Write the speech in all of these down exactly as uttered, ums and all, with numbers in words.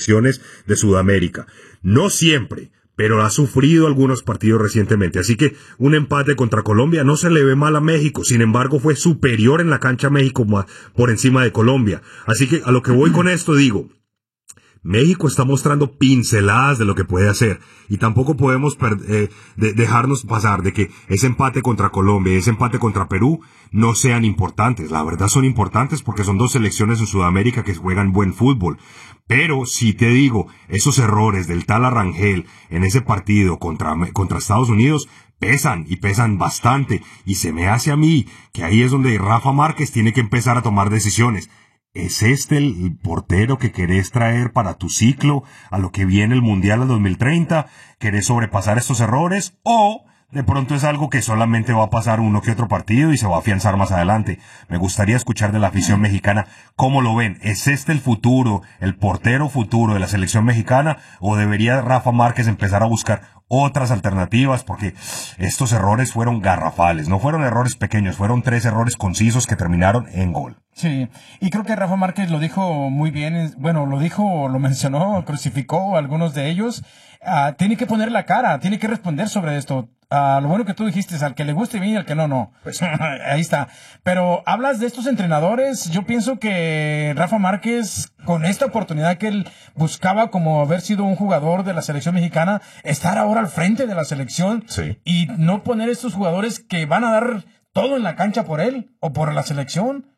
selecciones de Sudamérica. No siempre, pero ha sufrido algunos partidos recientemente. Así que un empate contra Colombia no se le ve mal a México. Sin embargo, fue superior en la cancha a México por encima de Colombia. Así que a lo que voy con esto digo, México está mostrando pinceladas de lo que puede hacer y tampoco podemos per- eh, de- dejarnos pasar de que ese empate contra Colombia y ese empate contra Perú no sean importantes. La verdad son importantes porque son dos selecciones en Sudamérica que juegan buen fútbol. Pero si te digo, esos errores del tal Arrangel en ese partido contra, contra Estados Unidos pesan y pesan bastante y se me hace a mí que ahí es donde Rafa Márquez tiene que empezar a tomar decisiones. ¿Es este el portero que querés traer para tu ciclo a lo que viene el Mundial al dos mil treinta? ¿Querés sobrepasar estos errores? ¿O de pronto es algo que solamente va a pasar uno que otro partido y se va a afianzar más adelante? Me gustaría escuchar de la afición mexicana cómo lo ven. ¿Es este el futuro, el portero futuro de la selección mexicana? ¿O debería Rafa Márquez empezar a buscar otras alternativas? Porque estos errores fueron garrafales, no fueron errores pequeños, fueron tres errores concisos que terminaron en gol. Sí, y creo que Rafa Márquez lo dijo muy bien, bueno, lo dijo, lo mencionó, crucificó a algunos de ellos. Uh, tiene que poner la cara, tiene que responder sobre esto. Uh, lo bueno que tú dijiste es al que le guste bien y al que no, no. Pues ahí está. Pero hablas de estos entrenadores, yo pienso que Rafa Márquez, con esta oportunidad que él buscaba como haber sido un jugador de la selección mexicana, estar ahora al frente de la selección, sí, y no poner estos jugadores que van a dar todo en la cancha por él o por la selección.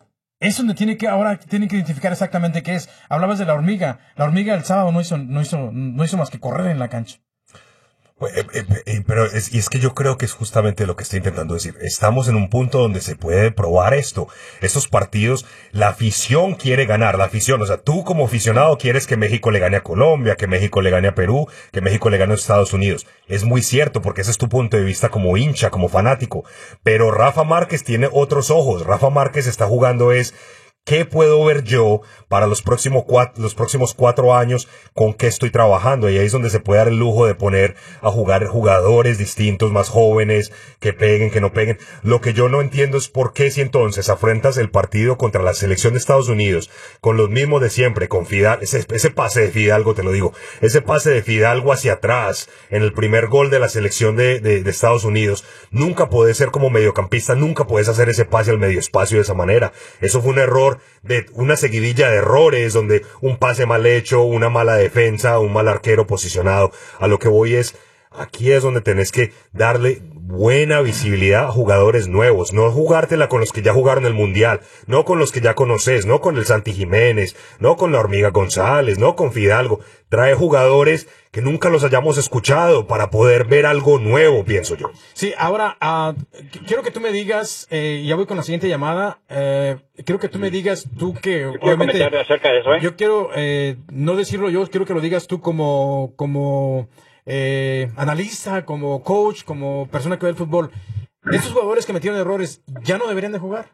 Es donde tiene que, ahora tiene que identificar exactamente qué es. Hablabas de la hormiga. La hormiga el sábado no hizo, no hizo, no hizo más que correr en la cancha. Eh, eh, eh, pero es, y es que yo creo que es justamente lo que estoy intentando decir. Estamos en un punto donde se puede probar esto. Estos partidos, la afición quiere ganar, la afición, o sea, tú como aficionado quieres que México le gane a Colombia, que México le gane a Perú, que México le gane a Estados Unidos. Es muy cierto, porque ese es tu punto de vista como hincha, como fanático. Pero Rafa Márquez tiene otros ojos. Rafa Márquez está jugando es, ¿qué puedo ver yo para los próximos cuatro, los próximos cuatro años? ¿Con qué estoy trabajando? Y ahí es donde se puede dar el lujo de poner a jugar jugadores distintos, más jóvenes, que peguen, que no peguen. Lo que yo no entiendo es por qué si entonces afrontas el partido contra la selección de Estados Unidos con los mismos de siempre, con Fidalgo, ese, ese pase de Fidalgo, te lo digo, ese pase de Fidalgo hacia atrás en el primer gol de la selección de, de, de Estados Unidos, nunca podés ser como mediocampista, nunca podés hacer ese pase al medio espacio de esa manera. Eso fue un error, de una seguidilla de errores donde un pase mal hecho, una mala defensa, un mal arquero posicionado. A lo que voy es, aquí es donde tenés que darle buena visibilidad a jugadores nuevos, no jugártela con los que ya jugaron el Mundial, no con los que ya conoces, no con el Santi Jiménez, no con la Hormiga González, no con Fidalgo. Trae jugadores que nunca los hayamos escuchado para poder ver algo nuevo, pienso yo. Sí, ahora uh, quiero que tú me digas, eh, ya voy con la siguiente llamada, eh, quiero que tú me digas tú que yo quiero obviamente comentar acerca de eso, ¿eh? Yo quiero eh, no decirlo yo, quiero que lo digas tú como como eh, analista, como coach, como persona que ve el fútbol. Estos jugadores que metieron errores ya no deberían de jugar,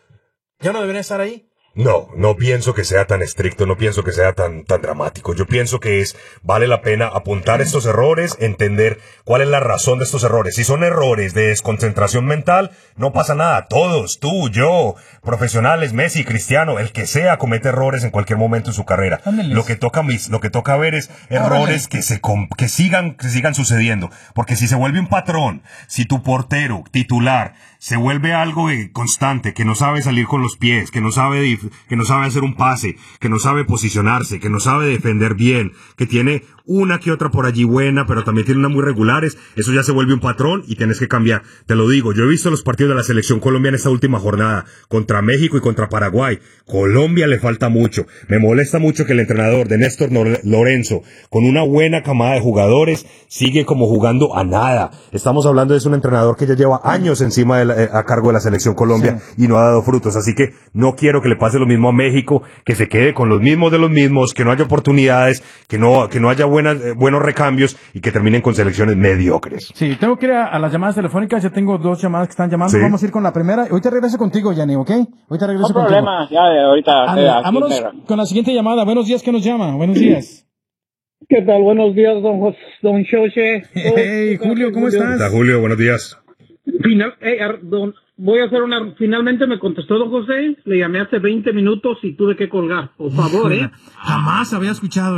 ya no deberían estar ahí. No, no pienso que sea tan estricto, no pienso que sea tan, tan dramático. Yo pienso que es, vale la pena apuntar estos errores, entender cuál es la razón de estos errores. Si son errores de desconcentración mental, no pasa nada. Todos, tú, yo, profesionales, Messi, Cristiano, el que sea comete errores en cualquier momento en su carrera. Ándeles. Lo que toca mis, lo que toca ver es errores que se, que sigan, que sigan sucediendo. Porque si se vuelve un patrón, si tu portero titular se vuelve algo eh, constante, que no sabe salir con los pies, que no sabe dif- que no sabe hacer un pase, que no sabe posicionarse, que no sabe defender bien, que tiene una que otra por allí buena, pero también tiene unas muy regulares, eso ya se vuelve un patrón y tienes que cambiar. Te lo digo, yo he visto los partidos de la selección colombiana esta última jornada, contra México y contra Paraguay. Colombia le falta mucho. Me molesta mucho que el entrenador de Néstor Lorenzo, con una buena camada de jugadores, sigue como jugando a nada. Estamos hablando de un entrenador que ya lleva años encima de la, eh, a cargo de la selección Colombia, sí, y no ha dado frutos. Así que no quiero que le pase lo mismo a México, que se quede con los mismos de los mismos, que no haya oportunidades, que no, que no haya buenas, eh, buenos recambios y que terminen con selecciones mediocres. Sí, tengo que ir a, a las llamadas telefónicas, ya tengo dos llamadas que están llamando, sí. Vamos a ir con la primera. Ahorita regreso contigo, Yanni, ¿ok? Ahorita regreso no contigo. No problema, ya de ahorita. Ande, eh, vámonos con la siguiente llamada. Buenos días, ¿qué nos llama? Buenos días. ¿Qué tal? Buenos días, don Jos, don Xoche. Hey, oh, Julio, ¿cómo Julio? estás? Hola, Julio, buenos días. Final, hey, don, voy a hacer una... Finalmente me contestó don José, le llamé hace veinte minutos y tuve que colgar. Por favor, ¿eh? Jamás había escuchado